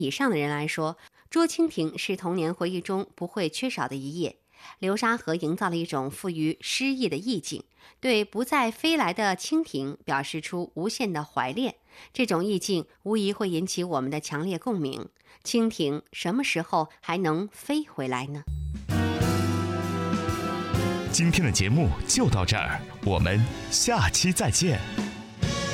以上的人来说，捉蜻蜓是童年回忆中不会缺少的一页。流沙河营造了一种富于诗意的意境，对不再飞来的蜻蜓表示出无限的怀恋。这种意境无疑会引起我们的强烈共鸣。蜻蜓什么时候还能飞回来呢？ 今天的节目就到这儿，我们下期再见。